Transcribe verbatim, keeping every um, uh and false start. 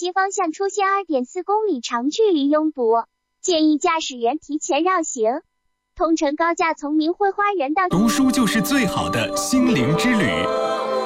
西方向出现 二点四公里长距离拥堵，建议驾驶员提前绕行。通乘高架从明汇花园到读书就是最好的心灵之旅。